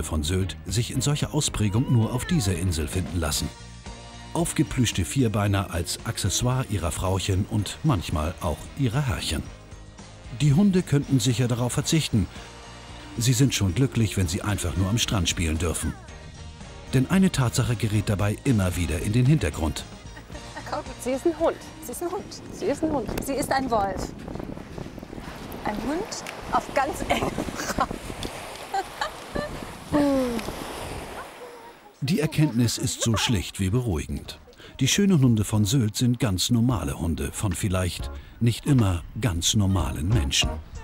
von Sylt sich in solcher Ausprägung nur auf dieser Insel finden lassen. Aufgeplüschte Vierbeiner als Accessoire ihrer Frauchen und manchmal auch ihrer Herrchen. Die Hunde könnten sicher darauf verzichten. Sie sind schon glücklich, wenn sie einfach nur am Strand spielen dürfen. Denn eine Tatsache gerät dabei immer wieder in den Hintergrund. Sie ist ein Hund. Sie ist ein Hund. Sie ist ein Hund. Sie ist ein Wolf. Ein Hund auf ganz engem Raum. Die Erkenntnis ist so schlicht wie beruhigend. Die schönen Hunde von Sylt sind ganz normale Hunde von vielleicht nicht immer ganz normalen Menschen.